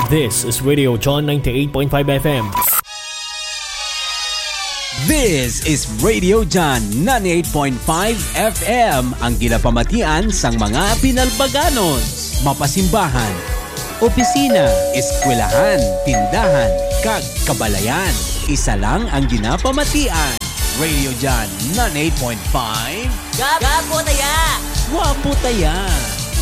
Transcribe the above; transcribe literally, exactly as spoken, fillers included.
This is Radio John ninety-eight point five F M. This is Radio John ninety-eight point five F M, ang ginapamatian sang mga Pinalbaganos, mapasimbahan, opisina, eskwelahan, tindahan, kag kabalayan. Isa lang ang ginapamatian. Radio John ninety-eight point five. Gapo taya! Wapo taya!